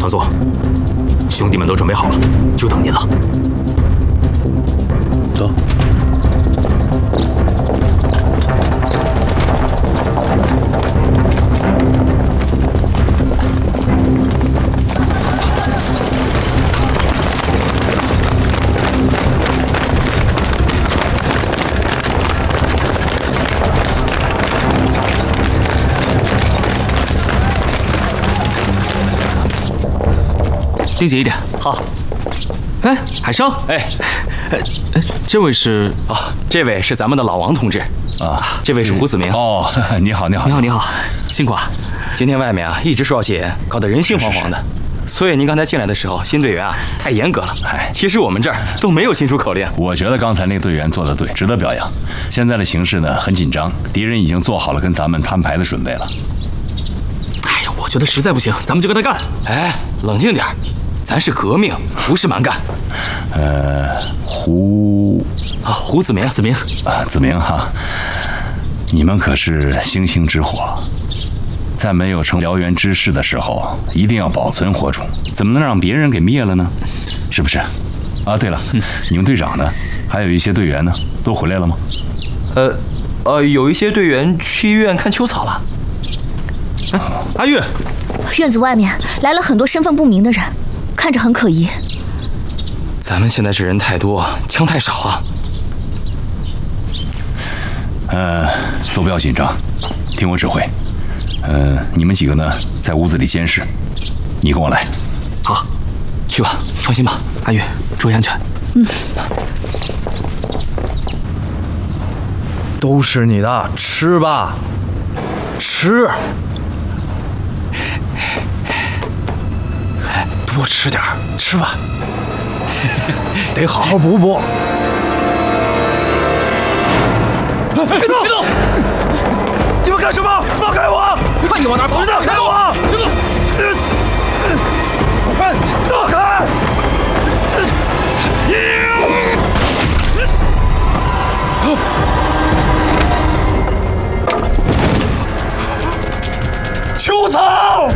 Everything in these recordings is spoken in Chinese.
唐宗，兄弟们都准备好了，就等您了。 走。 盯紧一点。 好。 哎，海生， 哎， 这位是？ 哦，这位是咱们的老王同志啊，这位是胡子明。 哦，你好，你好， 你好，你好，辛苦啊！ 今天外面啊一直说要戒严，搞得人心惶惶的。所以您刚才进来的时候，新队员啊太严格了。 哎， 其实我们这儿都没有新出口令。 我觉得刚才那队员做得对，值得表扬。现在的形势呢很紧张，敌人已经做好了跟咱们摊牌的准备了。 哎呀，我觉得实在不行，咱们就跟他干。 哎，冷静点，咱是革命，不是蛮干。胡子明， 子明啊，子明哈，你们可是星星之火，在没有成燎原之势的时候，一定要保存火种，怎么能让别人给灭了呢？是不是？啊，对了，你们队长呢？还有一些队员呢，都回来了吗？ 有一些队员去医院看秋草了。 阿玉， 院子外面来了很多身份不明的人，看着很可疑。 咱们现在这人太多，枪太少啊。 都不要紧张，听我指挥。你们几个呢，在屋子里监视，你跟我来。 好，去吧，放心吧，阿玉，注意安全。 都是你的，吃吧，吃。多吃点，吃吧，得好好补补。 别动！别动！ 你们干什么？放开我！ 看你往哪跑！ 放开我！ 别动！ 放开！秋草！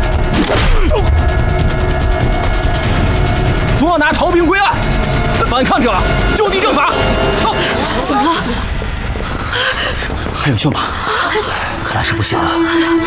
捉拿逃兵归案，反抗者就地正法。走， 怎么了？ 还有救吗？看来是不行了。